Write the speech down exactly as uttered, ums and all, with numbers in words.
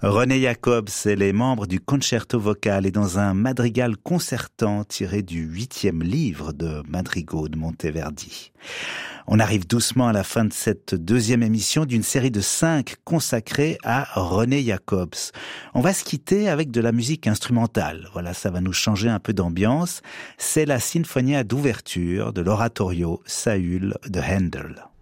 René Jacobs et les membres du concerto vocal et dans un madrigal concertant tiré du huitième livre de madrigaux de Monteverdi. On arrive doucement à la fin de cette deuxième émission d'une série de cinq consacrée à René Jacobs. On va se quitter avec de la musique instrumentale. Voilà, ça va nous changer un peu d'ambiance. C'est la Sinfonia d'ouverture de l'oratorio Saül de Handel.